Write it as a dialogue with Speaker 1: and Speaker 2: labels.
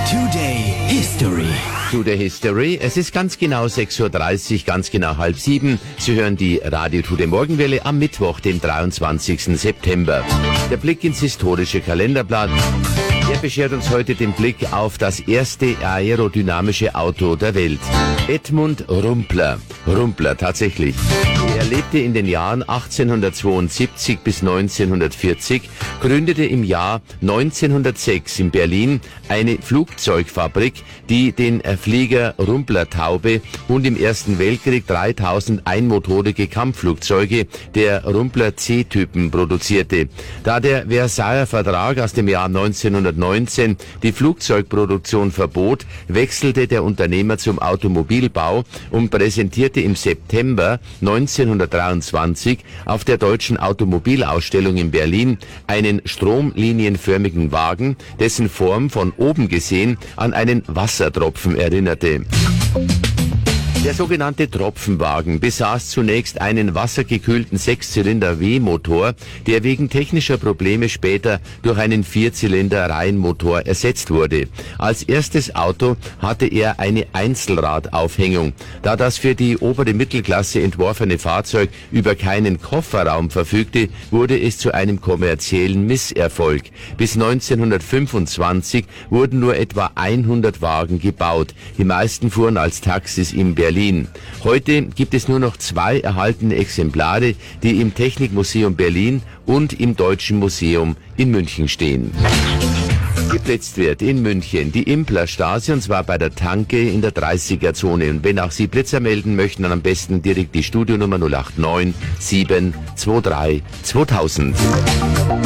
Speaker 1: Today History.
Speaker 2: Today History. Es ist ganz genau 6:30 Uhr, ganz genau 6:30. Sie hören die Radio Today Morgenwelle am Mittwoch, dem 23. September. Der Blick ins historische Kalenderblatt. Er beschert uns heute den Blick auf das erste aerodynamische Auto der Welt. Edmund Rumpler. Rumpler, tatsächlich. Er lebte in den Jahren 1872 bis 1940, gründete im Jahr 1906 in Berlin eine Flugzeugfabrik, die den Flieger Rumpler-Taube und im Ersten Weltkrieg 3000 einmotorige Kampfflugzeuge der Rumpler C-Typen produzierte. Da der Versailler Vertrag aus dem Jahr 1919 die Flugzeugproduktion verbot, wechselte der Unternehmer zum Automobilbau und präsentierte im September 1923 auf der Deutschen Automobilausstellung in Berlin einen stromlinienförmigen Wagen, dessen Form von oben gesehen an einen Wassertropfen erinnerte. Der sogenannte Tropfenwagen besaß zunächst einen wassergekühlten 6-Zylinder-W-Motor, der wegen technischer Probleme später durch einen 4-Zylinder-Reihenmotor ersetzt wurde. Als erstes Auto hatte er eine Einzelradaufhängung. Da das für die obere Mittelklasse entworfene Fahrzeug über keinen Kofferraum verfügte, wurde es zu einem kommerziellen Misserfolg. Bis 1925 wurden nur etwa 100 Wagen gebaut. Die meisten fuhren als Taxis in Berlin. Heute gibt es nur noch 2 erhaltene Exemplare, die im Technikmuseum Berlin und im Deutschen Museum in München stehen. Geblitzt wird in München die Implerstraße, und zwar bei der Tanke in der 30er-Zone. Und wenn auch Sie Blitzer melden möchten, dann am besten direkt die Studionummer 089 723 2000.